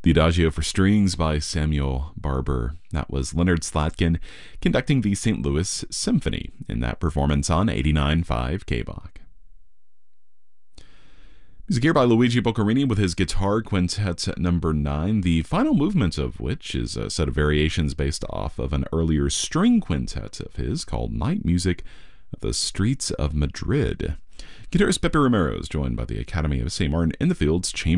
The Adagio for Strings by Samuel Barber. That was Leonard Slatkin conducting the St. Louis Symphony in that performance on 89.5 KBOK. Music here by Luigi Boccherini with his Guitar Quintet number 9, the final movement of which is a set of variations based off of an earlier string quintet of his called Night Music of the Streets of Madrid. Guitarist Pepe Romero is joined by the Academy of St. Martin in the Fields Chamber